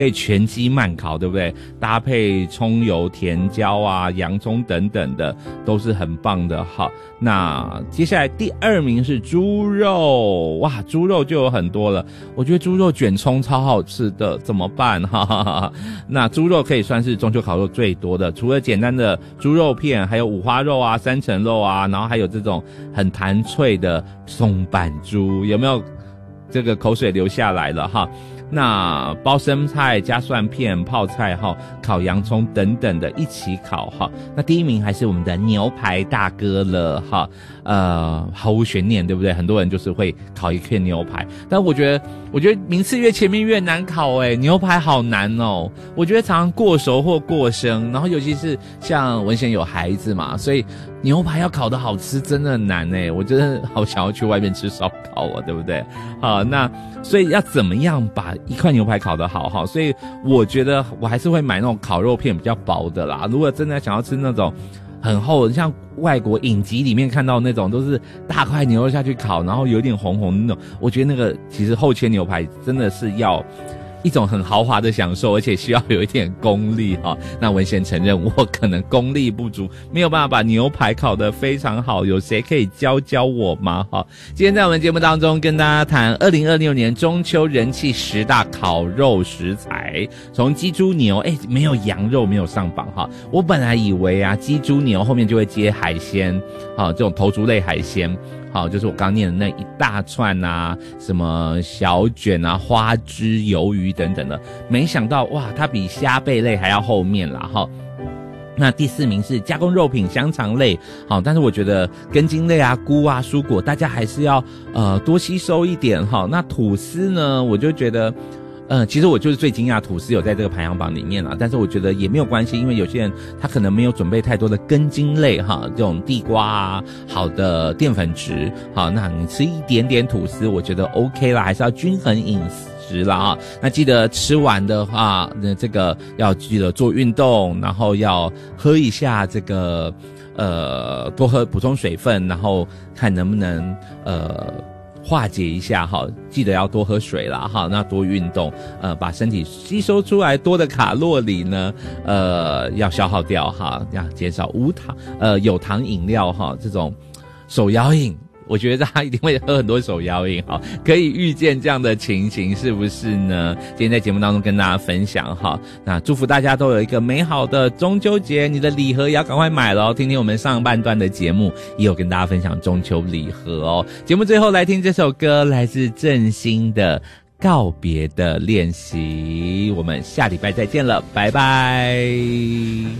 可以全鸡慢烤，对不对？搭配葱油、甜椒啊、洋葱等等的，都是很棒的。好，那接下来第2名是猪肉，哇，猪肉就有很多了。我觉得猪肉卷葱超好吃的，怎么办？哈哈哈。那猪肉可以算是中秋烤肉最多的，除了简单的猪肉片，还有五花肉啊、三层肉啊，然后还有这种很弹脆的松板猪，有没有这个口水流下来了哈？那包生菜加蒜片、泡菜哈、烤洋葱等等的一起烤哈。那第1名还是我们的牛排大哥了哈。毫无悬念，对不对？很多人就是会烤一片牛排，但我觉得名次越前面越难烤牛排好难哦。我觉得常常过熟或过生，然后尤其是像文贤有孩子嘛，所以牛排要烤得好吃真的很难我真的好想要去外面吃烧烤对不对？好，那所以要怎么样把一块牛排烤得好哈？所以我觉得我还是会买那种烤肉片比较薄的啦。如果真的想要吃那种很厚，像外国影集里面看到那种都是大块牛肉下去烤，然后有点红红的那种，我觉得那个其实厚切牛排真的是要一种很豪华的享受，而且需要有一点功力那文贤承认我可能功力不足，没有办法把牛排烤得非常好，有谁可以教我吗？今天在我们节目当中跟大家谈2026年中秋人气10大烤肉食材，从鸡猪牛没有羊肉没有上榜我本来以为鸡猪牛后面就会接海鲜这种头足类海鲜，好，就是我刚念的那一大串什么小卷花枝鱿鱼等等的，没想到哇，它比虾贝类还要后面啦那第4名是加工肉品香肠类，好，但是我觉得根茎类菇蔬果大家还是要多吸收一点那吐司呢，我就觉得其实我就是最惊讶吐司有在这个排行榜里面但是我觉得也没有关系，因为有些人他可能没有准备太多的根茎类这种地瓜好的淀粉质，好，那你吃一点点吐司我觉得 OK 啦，还是要均衡饮食啦那记得吃完的话这个要记得做运动，然后要喝一下这个多喝补充水分，然后看能不能化解一下记得要多喝水啦那多运动把身体吸收出来多的卡路里呢要消耗掉要减少有糖饮料这种手摇饮，我觉得他一定会喝很多手摇饮可以预见这样的情形是不是呢？今天在节目当中跟大家分享那祝福大家都有一个美好的中秋节，你的礼盒也要赶快买咯。听听我们上半段的节目也有跟大家分享中秋礼盒节目最后来听这首歌，来自郑兴的告别的练习，我们下礼拜再见了，拜拜。